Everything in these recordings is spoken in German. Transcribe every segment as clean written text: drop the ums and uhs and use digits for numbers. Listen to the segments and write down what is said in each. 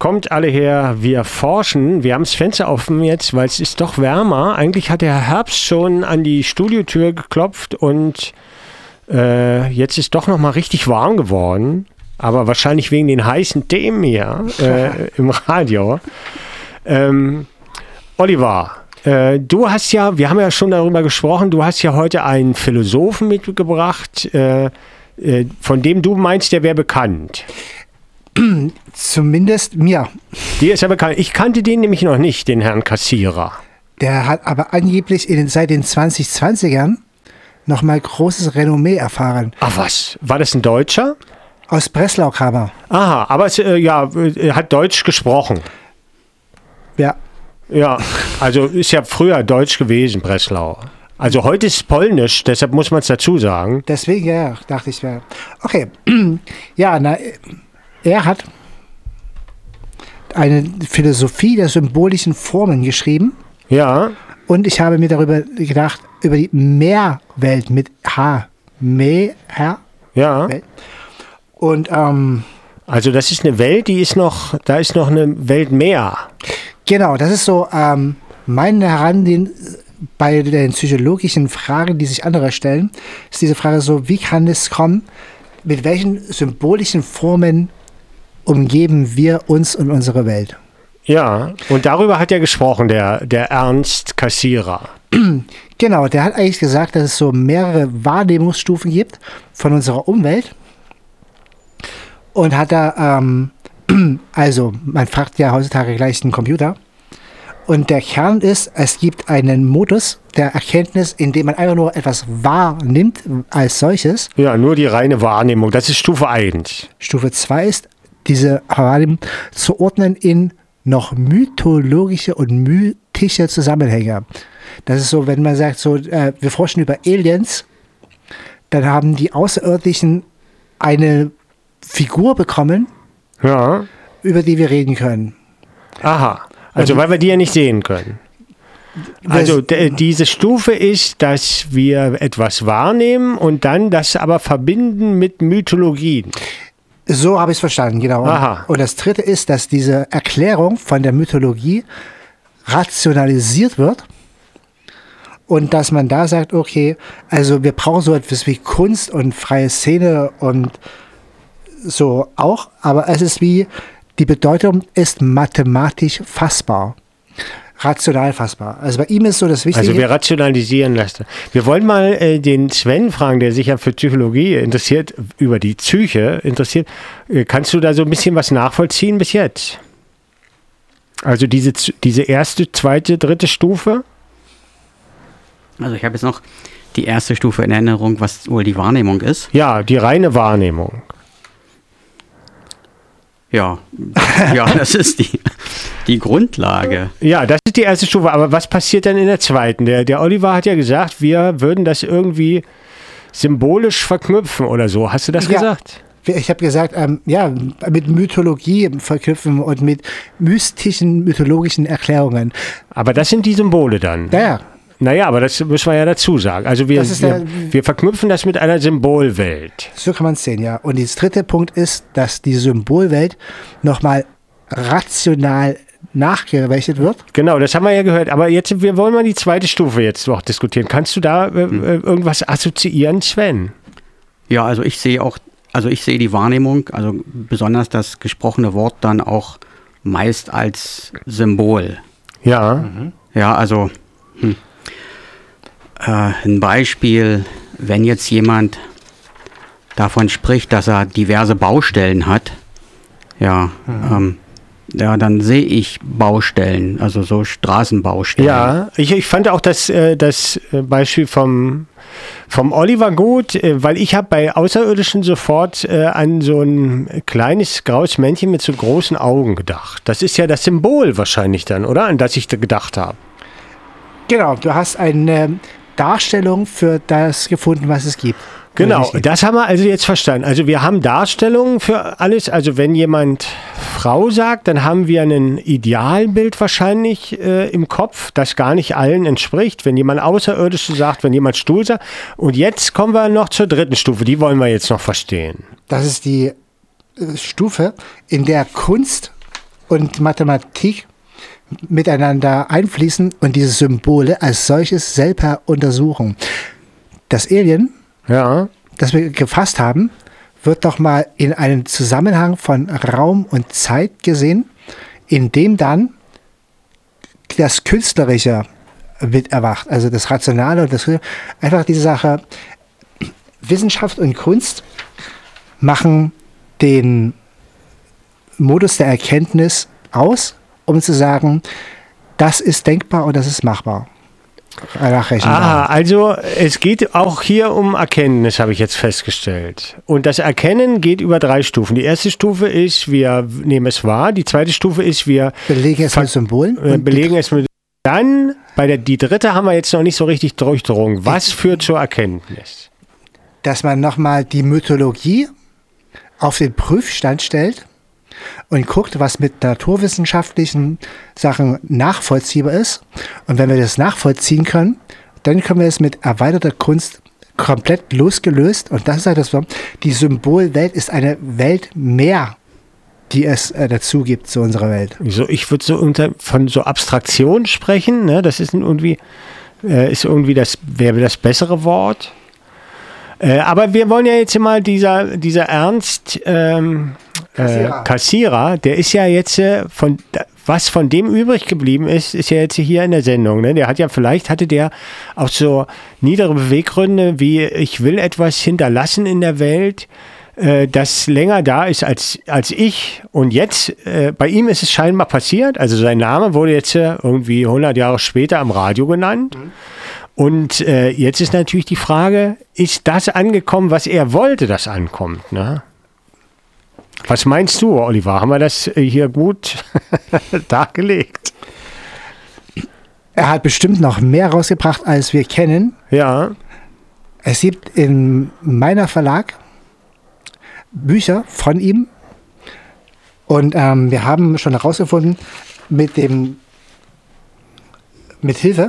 kommt alle her, wir forschen. Wir haben das Fenster offen jetzt, weil es ist doch wärmer. Eigentlich hat der Herbst schon an die Studiotür geklopft und jetzt ist doch noch mal richtig warm geworden. Aber wahrscheinlich wegen den heißen Themen hier im Radio. Oliver, du hast ja, wir haben ja schon darüber gesprochen, du hast ja heute einen Philosophen mitgebracht, von dem du meinst, der wäre bekannt. Zumindest mir. Dir ist ja bekannt. Ich kannte den nämlich noch nicht, den Herrn Kassierer. Der hat aber angeblich seit den 2020ern nochmal großes Renommee erfahren. Ach was, war das ein Deutscher? Aus Breslau kam er. Aha, aber er hat Deutsch gesprochen. Ja. Ja, also ist ja früher Deutsch gewesen, Breslau. Also heute ist es Polnisch, deshalb muss man es dazu sagen. Deswegen, ja, dachte ich mir. Okay, ja, er hat eine Philosophie der symbolischen Formen geschrieben. Ja. Und ich habe mir darüber gedacht, über die Mehrwelt mit H. Ja. Welt. Und, also das ist eine Welt, da ist noch eine Welt mehr. Genau, das ist so mein Herangehen bei den psychologischen Fragen, die sich andere stellen, ist diese Frage so, wie kann es kommen, mit welchen symbolischen Formen umgeben wir uns und unsere Welt? Ja, und darüber hat er gesprochen, der Ernst Kassierer. Genau, der hat eigentlich gesagt, dass es so mehrere Wahrnehmungsstufen gibt von unserer Umwelt. Und hat da, also man fragt ja heutzutage gleich einen Computer. Und der Kern ist, es gibt einen Modus der Erkenntnis, in dem man einfach nur etwas wahrnimmt als solches. Ja, nur die reine Wahrnehmung, das ist Stufe 1. Stufe 2 ist, diese Wahrnehmung zu ordnen in noch mythologische und mythische Zusammenhänge. Das ist so, wenn man sagt, so, wir forschen über Aliens, dann haben die Außerirdischen eine Figur bekommen, ja, über die wir reden können. Aha, also weil wir die ja nicht sehen können. Also diese Stufe ist, dass wir etwas wahrnehmen und dann das aber verbinden mit Mythologien. So habe ich es verstanden, genau. Aha. Und das dritte ist, dass diese Erklärung von der Mythologie rationalisiert wird und dass man da sagt, okay, also wir brauchen so etwas wie Kunst und freie Szene und so auch, aber es ist wie, die Bedeutung ist mathematisch fassbar. Rational fassbar. Also bei ihm ist so das Wichtige. Also wir rationalisieren lassen. Wir wollen mal den Sven fragen, der sich ja für Psychologie interessiert, über die Psyche interessiert. Kannst du da so ein bisschen was nachvollziehen bis jetzt? Also diese erste, zweite, dritte Stufe? Also ich habe jetzt noch die erste Stufe in Erinnerung, was wohl die Wahrnehmung ist. Ja, die reine Wahrnehmung. Ja, das ist die Grundlage. Ja, das ist die erste Stufe. Aber was passiert dann in der zweiten? Der Oliver hat ja gesagt, wir würden das irgendwie symbolisch verknüpfen oder so. Hast du das gesagt? Ich habe gesagt, mit Mythologie verknüpfen und mit mystischen, mythologischen Erklärungen. Aber das sind die Symbole dann? Ja. Naja, aber das müssen wir ja dazu sagen. Also wir verknüpfen das mit einer Symbolwelt. So kann man es sehen, ja. Und der dritte Punkt ist, dass die Symbolwelt nochmal rational nachgerechnet wird. Genau, das haben wir ja gehört. Aber jetzt, wir wollen mal die zweite Stufe jetzt noch diskutieren. Kannst du da irgendwas assoziieren, Sven? Ja, also ich sehe die Wahrnehmung, also besonders das gesprochene Wort dann auch meist als Symbol. Ja. Mhm. Ja, also ein Beispiel, wenn jetzt jemand davon spricht, dass er diverse Baustellen hat, dann sehe ich Baustellen, also so Straßenbaustellen. Ja, ich fand auch das Beispiel vom Oliver gut, weil ich habe bei Außerirdischen sofort an so ein kleines graues Männchen mit so großen Augen gedacht. Das ist ja das Symbol wahrscheinlich dann, oder? An das ich da gedacht habe. Genau, du hast eine Darstellung für das gefunden, was es gibt. Genau, das haben wir also jetzt verstanden. Also wir haben Darstellungen für alles. Also wenn jemand Frau sagt, dann haben wir ein Idealbild wahrscheinlich im Kopf, das gar nicht allen entspricht. Wenn jemand Außerirdische sagt, wenn jemand Stuhl sagt. Und jetzt kommen wir noch zur dritten Stufe. Die wollen wir jetzt noch verstehen. Das ist die Stufe, in der Kunst und Mathematik miteinander einfließen und diese Symbole als solches selber untersuchen. Das Alien, das wir gefasst haben, wird doch mal in einen Zusammenhang von Raum und Zeit gesehen, in dem dann das Künstlerische mit erwacht, also das Rationale und das einfach diese Sache. Wissenschaft und Kunst machen den Modus der Erkenntnis aus, um zu sagen, das ist denkbar und das ist machbar. Also es geht auch hier um Erkenntnis, habe ich jetzt festgestellt. Und das Erkennen geht über 3 Stufen. Die erste Stufe ist, wir nehmen es wahr. Die zweite Stufe ist, wir belegen es mit Symbolen. Belegen es mit. Dann, die dritte haben wir jetzt noch nicht so richtig durchdrungen. Was führt zur Erkenntnis? Dass man nochmal die Mythologie auf den Prüfstand stellt und guckt, was mit naturwissenschaftlichen Sachen nachvollziehbar ist. Und wenn wir das nachvollziehen können, dann können wir es mit erweiterter Kunst komplett losgelöst. Und das ist halt das, die Symbolwelt ist eine Welt mehr, die es dazu gibt zu unserer Welt. Ich würde von so Abstraktion sprechen. Ne? Das ist wäre das bessere Wort. Aber wir wollen ja jetzt mal dieser Ernst Kassierer, der ist ja jetzt was von dem übrig geblieben ist ja jetzt hier in der Sendung. Ne? Vielleicht hatte der auch so niedere Beweggründe, wie ich will etwas hinterlassen in der Welt, das länger da ist als ich. Und jetzt, bei ihm ist es scheinbar passiert. Also sein Name wurde jetzt irgendwie 100 Jahre später am Radio genannt. Und jetzt ist natürlich die Frage, ist das angekommen, was er wollte, das ankommt? Ne? Was meinst du, Oliver? Haben wir das hier gut dargelegt? Er hat bestimmt noch mehr rausgebracht, als wir kennen. Ja. Es gibt in meiner Verlag Bücher von ihm. Und wir haben schon herausgefunden, mit Hilfe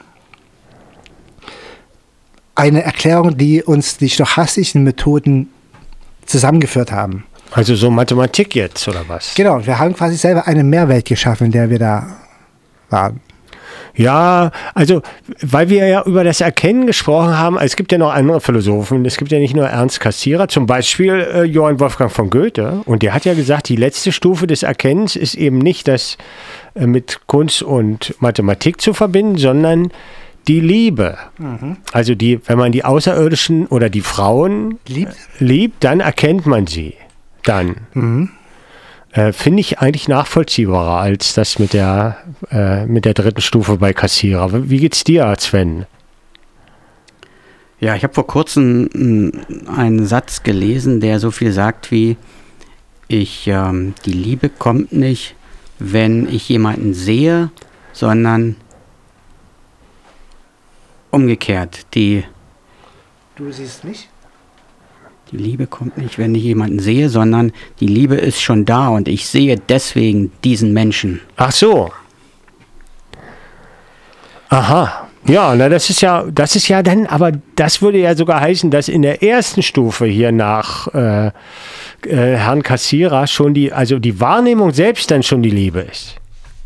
eine Erklärung, die uns die stochastischen Methoden zusammengeführt haben. Also so Mathematik jetzt, oder was? Genau, wir haben quasi selber eine Mehrwelt geschaffen, in der wir da waren. Ja, also, weil wir ja über das Erkennen gesprochen haben, es gibt ja noch andere Philosophen, es gibt ja nicht nur Ernst Kassierer, zum Beispiel Johann Wolfgang von Goethe, und der hat ja gesagt, die letzte Stufe des Erkennens ist eben nicht das mit Kunst und Mathematik zu verbinden, sondern die Liebe. Mhm. Also wenn man die Außerirdischen oder die Frauen liebt, dann erkennt man sie. Dann. Mhm. Finde ich eigentlich nachvollziehbarer als das mit der dritten Stufe bei Kassierer. Wie geht's dir, Sven? Ja, ich habe vor kurzem einen Satz gelesen, der so viel sagt wie, die Liebe kommt nicht, wenn ich jemanden sehe, sondern umgekehrt. Du siehst mich? Die Liebe kommt nicht, wenn ich jemanden sehe, sondern die Liebe ist schon da und ich sehe deswegen diesen Menschen. Ach so. Aha. Ja, das ist ja dann, aber das würde ja sogar heißen, dass in der ersten Stufe hier nach Herrn Kassierer schon die Wahrnehmung selbst dann schon die Liebe ist.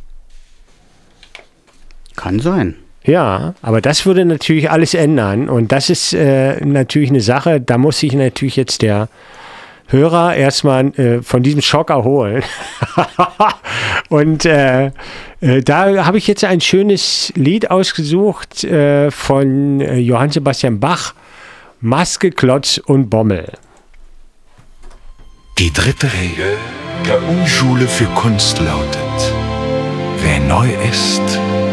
Kann sein. Ja, aber das würde natürlich alles ändern und das ist natürlich eine Sache, da muss sich natürlich jetzt der Hörer erstmal von diesem Schock erholen. Und da habe ich jetzt ein schönes Lied ausgesucht von Johann Sebastian Bach, Maske, Klotz und Bommel. Die dritte Regel der Unschule für Kunst lautet: Wer neu ist,